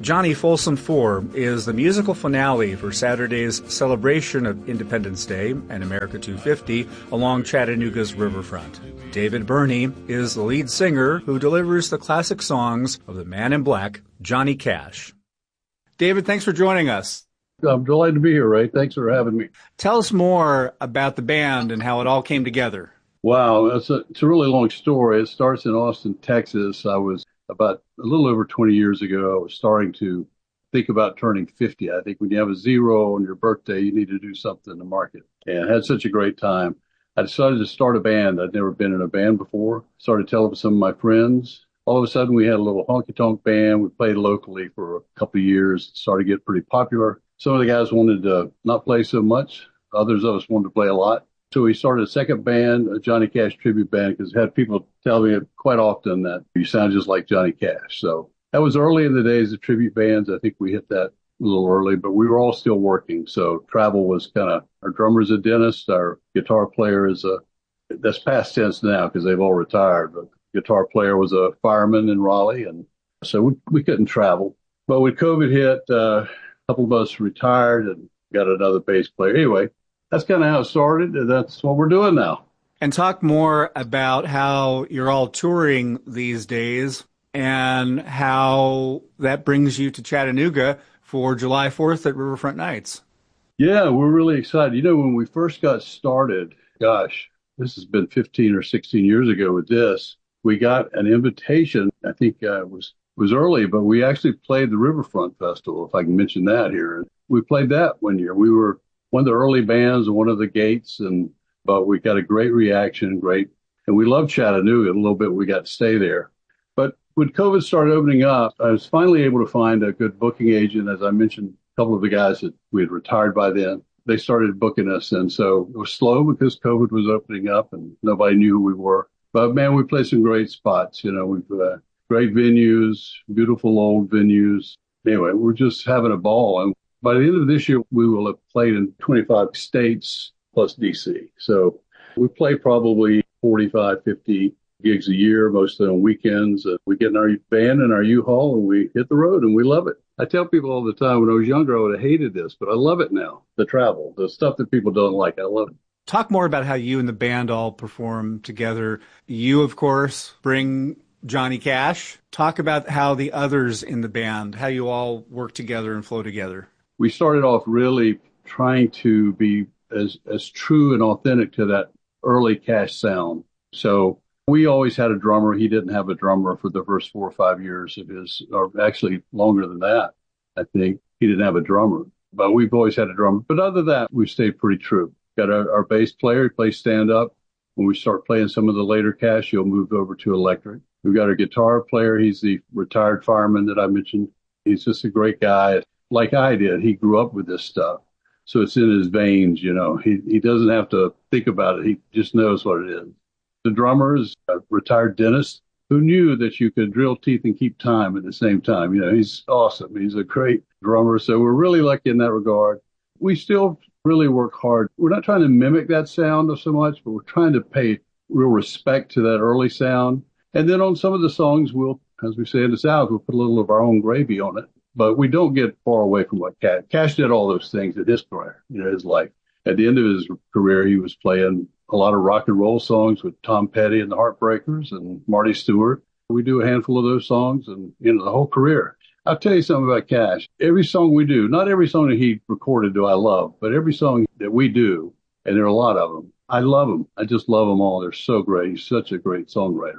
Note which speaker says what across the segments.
Speaker 1: Johnny Folsom 4 is the musical finale for Saturday's celebration of Independence Day and America 250 along Chattanooga's riverfront. David Burney is the lead singer who delivers the classic songs of the Man in Black, Johnny Cash. David, thanks for joining us.
Speaker 2: I'm delighted to be here, Ray. Thanks for having me.
Speaker 1: Tell us more about the band and how it all came together.
Speaker 2: Wow, it's a really long story. It starts in Austin, Texas. I was about a little over 20 years ago, I was starting to think about turning 50. I think when you have a zero on your birthday, you need to do something to mark it. And I had such a great time. I decided to start a band. I'd never been in a band before. Started telling some of my friends. All of a sudden, we had a little honky-tonk band. We played locally for a couple of years. It started to get pretty popular. Some of the guys wanted to not play so much. Others of us wanted to play a lot. So we started a second band, a Johnny Cash tribute band, because I had people tell me quite often that you sound just like Johnny Cash. So that was early in the days of tribute bands. I think we hit that a little early, but we were all still working. So travel was kind of, our drummer's a dentist, our guitar player is that's past tense now because they've all retired, but guitar player was a fireman in Raleigh. And so we couldn't travel. But when COVID hit, a couple of us retired and got another bass player. Anyway, that's kind of how it started, and that's what we're doing now.
Speaker 1: And talk more about how you're all touring these days and how that brings you to Chattanooga for July 4th at Riverfront Nights.
Speaker 2: Yeah, we're really excited. You know, when we first got started, gosh, this has been 15 or 16 years ago with this, we got an invitation. I think it was early, but we actually played the Riverfront Festival, if I can mention that here. And we played that one year. We were one of the early bands and one of the gates, but we got a great reaction, and we loved Chattanooga a little bit. We got to stay there. But when COVID started opening up, I was finally able to find a good booking agent. As I mentioned, a couple of the guys that we had retired by then, they started booking us. And so it was slow because COVID was opening up and nobody knew who we were. But man, we played some great spots. You know, we've great venues, beautiful old venues. Anyway, we're just having a ball. And by the end of this year, we will have played in 25 states plus D.C. So we play probably 45, 50 gigs a year, mostly on weekends. We get in our van and our U-Haul and we hit the road and we love it. I tell people all the time, when I was younger, I would have hated this, but I love it now. The travel, the stuff that people don't like, I love it.
Speaker 1: Talk more about how you and the band all perform together. You, of course, bring Johnny Cash. Talk about how the others in the band, how you all work together and flow together.
Speaker 2: We started off really trying to be as true and authentic to that early Cash sound. So we always had a drummer. He didn't have a drummer for the first 4 or 5 years of his, or actually longer than that. I think he didn't have a drummer, but we've always had a drummer. But other than that, we stayed pretty true. Got our bass player, he plays stand up. When we start playing some of the later Cash, he'll move over to electric. We've got our guitar player. He's the retired fireman that I mentioned. He's just a great guy. Like I did, he grew up with this stuff. So it's in his veins, you know. He doesn't have to think about it. He just knows what it is. The drummer is a retired dentist who knew that you could drill teeth and keep time at the same time. You know, he's awesome. He's a great drummer. So we're really lucky in that regard. We still really work hard. We're not trying to mimic that sound so much, but we're trying to pay real respect to that early sound. And then on some of the songs, we'll, as we say in the South, we'll put a little of our own gravy on it. But we don't get far away from what Cash did all those things in his career, you know, his life. At the end of his career, he was playing a lot of rock and roll songs with Tom Petty and the Heartbreakers and Marty Stewart. We do a handful of those songs and, you know, the whole career. I'll tell you something about Cash. Every song we do, not every song that he recorded do I love, but every song that we do, and there are a lot of them, I love them. I just love them all. They're so great. He's such a great songwriter.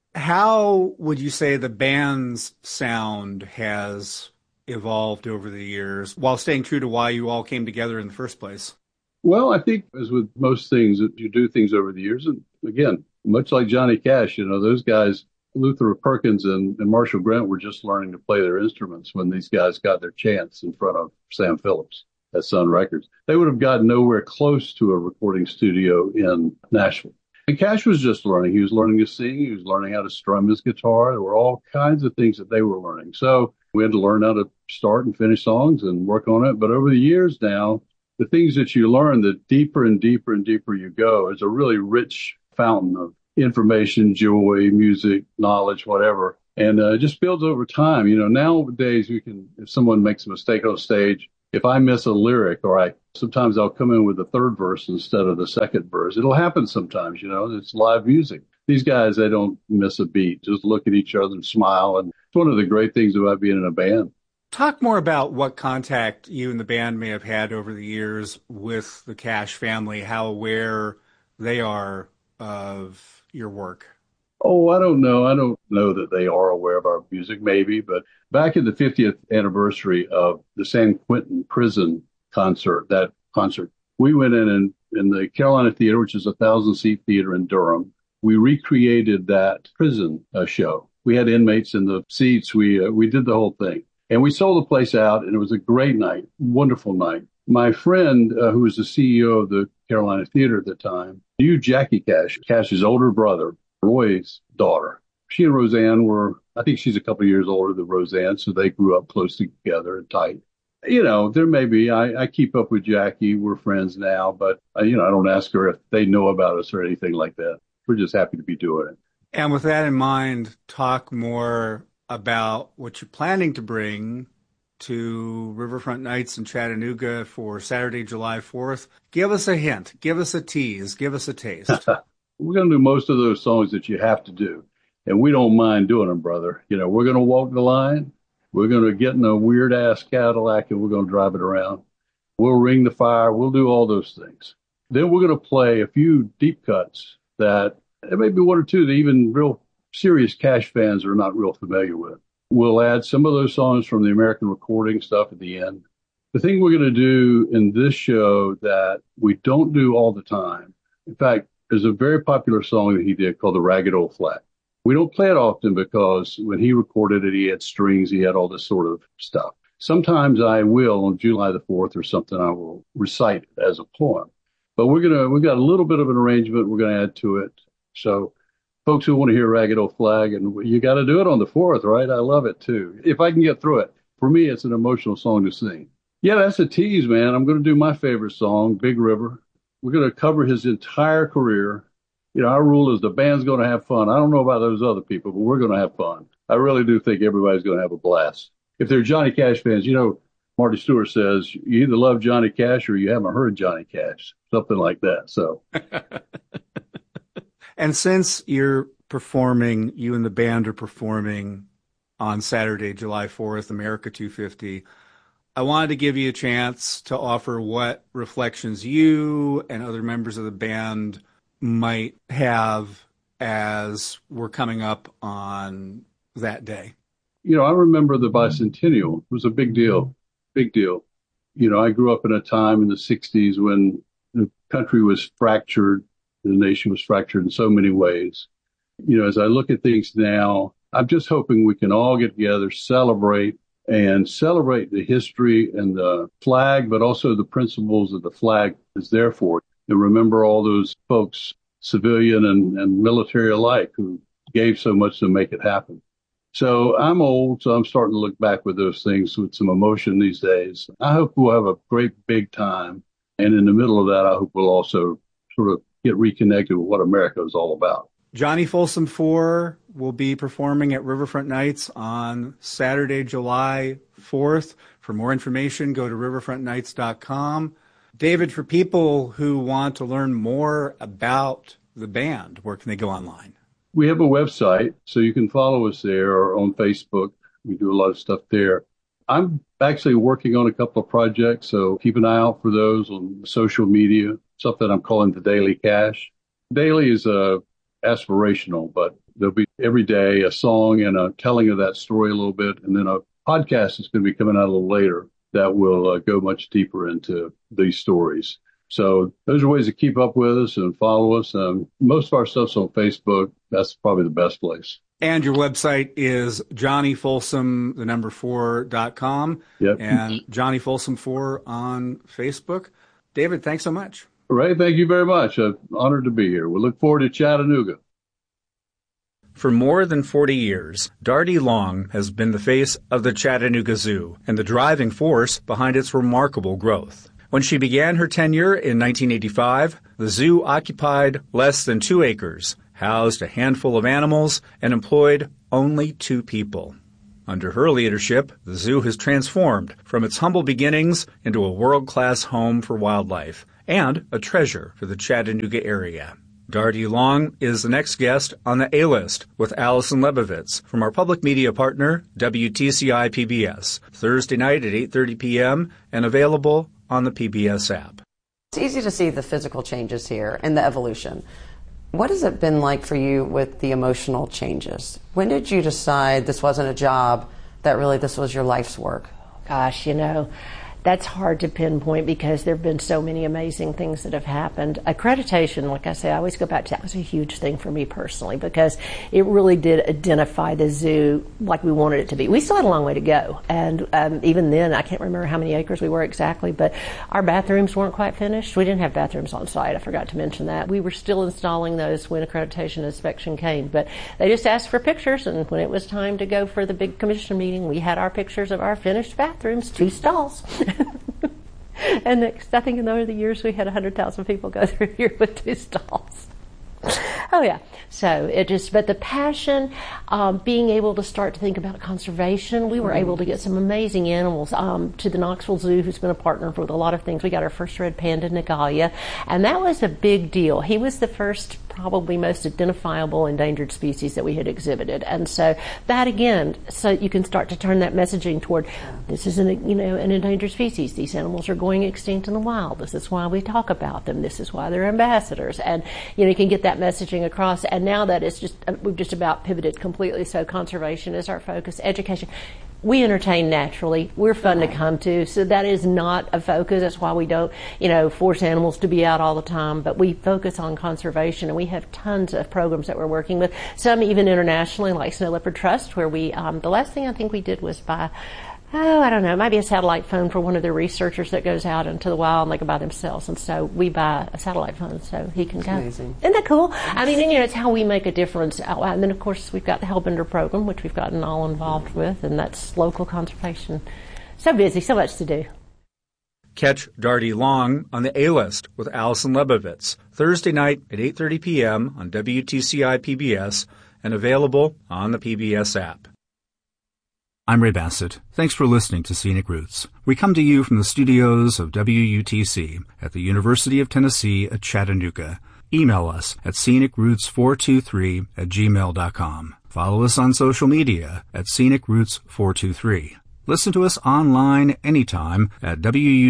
Speaker 1: How would you say the band's sound has evolved over the years while staying true to why you all came together in the first place?
Speaker 2: Well, I think as with most things, you do things over the years. And again, much like Johnny Cash, you know, those guys, Luther Perkins and Marshall Grant were just learning to play their instruments when these guys got their chance in front of Sam Phillips at Sun Records. They would have gotten nowhere close to a recording studio in Nashville. And Cash was just learning. He was learning to sing. He was learning how to strum his guitar. There were all kinds of things that they were learning. So we had to learn how to start and finish songs and work on it. But over the years now, the things that you learn, the deeper and deeper and deeper you go, is a really rich fountain of information, joy, music, knowledge, whatever. And it just builds over time. Nowadays if someone makes a mistake on stage, if I miss a lyric sometimes I'll come in with the third verse instead of the second verse. It'll happen sometimes, it's live music. These guys, they don't miss a beat, just look at each other and smile. And it's one of the great things about being in a band.
Speaker 1: Talk more about what contact you and the band may have had over the years with the Cash family, how aware they are of your work.
Speaker 2: Oh, I don't know. I don't know that they are aware of our music, maybe, but back in the 50th anniversary of the San Quentin prison concert, we went in the Carolina Theater, which is a 1,000-seat theater in Durham. We recreated that prison show. We had inmates in the seats. We did the whole thing. And we sold the place out, and it was a great night, wonderful night. My friend, who was the CEO of the Carolina Theater at the time, knew Jackie Cash, Cash's older brother, Roy's daughter. She and Roseanne I think she's a couple of years older than Roseanne, so they grew up close together and tight. There may be, I keep up with Jackie. We're friends now, but, I don't ask her if they know about us or anything like that. We're just happy to be doing it.
Speaker 1: And with that in mind, talk more about what you're planning to bring to Riverfront Nights in Chattanooga for Saturday, July 4th. Give us a hint, give us a tease, give us a taste.
Speaker 2: We're going to do most of those songs that you have to do, and we don't mind doing them, brother. We're going to walk the line. We're going to get in a weird-ass Cadillac, and we're going to drive it around. We'll ring the fire. We'll do all those things. Then we're going to play a few deep cuts that there may be one or two that even real serious Cash fans are not real familiar with. We'll add some of those songs from the American recording stuff at the end. The thing we're going to do in this show that we don't do all the time, in fact, there's a very popular song that he did called The Ragged Old Flag. We don't play it often because when he recorded it, he had strings, he had all this sort of stuff. Sometimes I will on July the 4th or something, I will recite it as a poem. But we've got a little bit of an arrangement we're going to add to it. So folks who want to hear Ragged Old Flag, and you got to do it on the 4th, right? I love it too. If I can get through it. For me, it's an emotional song to sing. Yeah, that's a tease, man. I'm going to do my favorite song, Big River. We're going to cover his entire career. Our rule is the band's going to have fun. I don't know about those other people, but we're going to have fun. I really do think everybody's going to have a blast. If they're Johnny Cash fans, Marty Stewart says you either love Johnny Cash or you haven't heard Johnny Cash, something like that. So.
Speaker 1: And since you and the band are performing on Saturday, July 4th, America 250, I wanted to give you a chance to offer what reflections you and other members of the band might have as we're coming up on that day.
Speaker 2: I remember the bicentennial. It was a big deal, big deal. I grew up in a time in the 60s when the country was fractured. The nation was fractured in so many ways. As I look at things now, I'm just hoping we can all get together, celebrate the history and the flag, but also the principles that the flag is there for. And remember all those folks, civilian and military alike, who gave so much to make it happen. So I'm old, so I'm starting to look back with those things with some emotion these days. I hope we'll have a great big time. And in the middle of that, I hope we'll also sort of get reconnected with what America is all about.
Speaker 1: Johnny Folsom 4 will be performing at Riverfront Nights on Saturday, July 4th. For more information, go to riverfrontnights.com. David, for people who want to learn more about the band, where can they go online?
Speaker 2: We have a website, so you can follow us there, or on Facebook. We do a lot of stuff there. I'm actually working on a couple of projects, so keep an eye out for those on social media, something I'm calling the Daily Cash. Daily is aspirational, but there'll be every day a song and a telling of that story a little bit, and then a podcast is going to be coming out a little later that will go much deeper into these stories. So those are ways to keep up with us and follow us. Most of our stuff's on Facebook. That's probably the best place.
Speaker 1: And your website is johnnyfolsom4.com.
Speaker 2: Yep.
Speaker 1: And Johnny Folsom 4 on Facebook. David, thanks so much.
Speaker 2: Ray, thank you very much. I'm honored to be here. We look forward to Chattanooga.
Speaker 1: For more than 40 years, Darty Long has been the face of the Chattanooga Zoo and the driving force behind its remarkable growth. When she began her tenure in 1985, the zoo occupied less than 2 acres, housed a handful of animals, and employed only 2 people. Under her leadership, the zoo has transformed from its humble beginnings into a world-class home for wildlife and a treasure for the Chattanooga area. Darty Long is the next guest on the A-List with Allison Lebovitz from our public media partner, WTCI PBS, Thursday night at 8:30 p.m. and available on the PBS app.
Speaker 3: It's easy to see the physical changes here and the evolution. What has it been like for you with the emotional changes? When did you decide this wasn't a job, that really this was your life's work?
Speaker 4: Gosh, that's hard to pinpoint because there have been so many amazing things that have happened. Accreditation, like I say, I always go back to that was a huge thing for me personally because it really did identify the zoo like we wanted it to be. We still had a long way to go, and even then, I can't remember how many acres we were exactly, but our bathrooms weren't quite finished. We didn't have bathrooms on site. I forgot to mention that. We were still installing those when accreditation inspection came, but they just asked for pictures, and when it was time to go for the big commission meeting, we had our pictures of our finished bathrooms, 2 stalls. And I think in over the years we had 100,000 people go through here with 2 stalls. Oh yeah. So but the passion, being able to start to think about conservation, we were able to get some amazing animals to the Knoxville Zoo, who's been a partner with a lot of things. We got our first red panda, Nagalia, and that was a big deal. He was the first, probably most identifiable endangered species that we had exhibited, and so that again, so you can start to turn that messaging toward this is an endangered species. These animals are going extinct in the wild. This is why we talk about them. This is why they're ambassadors, and you can get that messaging across. And now that it's we've just about pivoted completely. So conservation is our focus. Education. We entertain naturally. We're fun to come to, so that is not a focus. That's why we don't, force animals to be out all the time, but we focus on conservation, and we have tons of programs that we're working with, some even internationally, like Snow Leopard Trust, where we, the last thing I think we did was buy, I don't know, maybe a satellite phone for one of their researchers that goes out into the wild and they can buy themselves, and so we buy a satellite phone so he can go.
Speaker 3: Amazing.
Speaker 4: Isn't that cool? I mean, it's how we make a difference. And then, of course, we've got the Hellbender program, which we've gotten all involved with, and that's local conservation. So busy, so much to do.
Speaker 1: Catch Darty Long on the A-List with Allison Lebovitz, Thursday night at 8:30 p.m. on WTCI PBS and available on the PBS app. I'm Ray Bassett. Thanks for listening to Scenic Roots. We come to you from the studios of WUTC at the University of Tennessee at Chattanooga. Email us at scenicroots423@gmail.com. Follow us on social media at scenicroots423. Listen to us online anytime at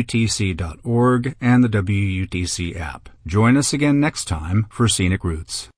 Speaker 1: WUTC.org and the WUTC app. Join us again next time for Scenic Roots.